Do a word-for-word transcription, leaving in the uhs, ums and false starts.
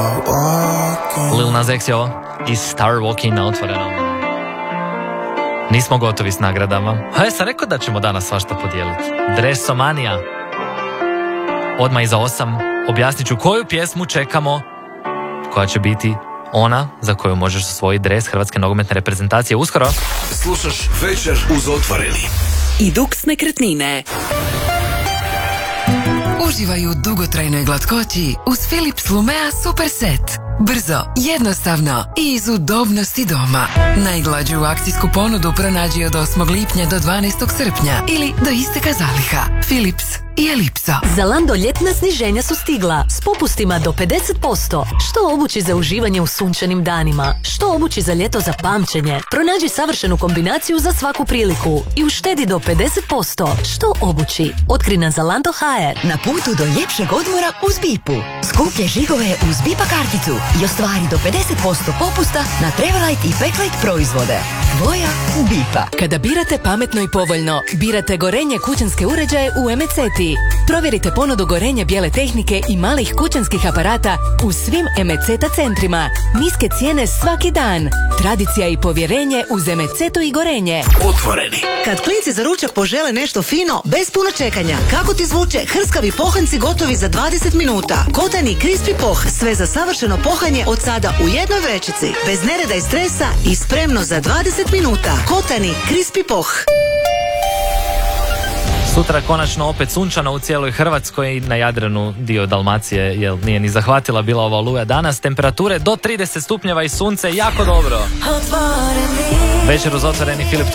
Lil Nas X je ovo i Star Walking na Otvorenom. Nismo gotovi s nagradama. A ja sam rekao da ćemo danas svašta podijeliti. Dresomanija. Odmah iza osam objasnit ću koju pjesmu čekamo, koja će biti ona za koju možeš osvojiti dres Hrvatske nogometne reprezentacije uskoro. Slušaš Večer uz Otvoreni. I Dux nekretnine. Uživaju u dugotrajnoj glatkoći uz Philips Lumea Super Set. Brzo, jednostavno i iz udobnosti doma. Najglađu akcijsku ponudu pronađi od osmog lipnja do dvanaestog srpnja ili do isteka zaliha. Philips i Elipso. Zalando ljetna sniženja su stigla s popustima do pedeset posto. Što obući za uživanje u sunčanim danima, što obući za ljeto za pamćenje. Pronađi savršenu kombinaciju za svaku priliku i uštedi do pedeset posto. Što obući? Otkri na Zalando ha er. Na putu do ljepšeg odmora uz Bipu. Skuplje žigove uz Bipa karticu i ostvari do pedeset posto popusta na Travelite i Backlight proizvode. Tvoja Bipa. Kada birate pametno i povoljno, birate Gorenje kućanske uređaje u Emeceti. Provjerite ponudu Gorenje bijele tehnike i malih kućanskih aparata u svim Emeceta centrima. Niske cijene svaki dan. Tradicija i povjerenje uz Emecetu i Gorenje. Otvoreni. Kad klinci za ručak požele nešto fino, bez puno čekanja, kako ti zvuče hrskavi pohanci gotovi za dvadeset minuta. Kotani Crispy Poh, sve za savršeno pohanje od sada u jednoj vrećici. Bez nereda i stresa i spremno za dvadeset minuta. Kotani Crispy Poh. Sutra konačno opet sunčano u cijeloj Hrvatskoj i na Jadranu dio Dalmacije, jer nije ni zahvatila bila ova oluja danas. Temperature do trideset stupnjeva i sunce, jako dobro. Večer uz Otvoreni, Filip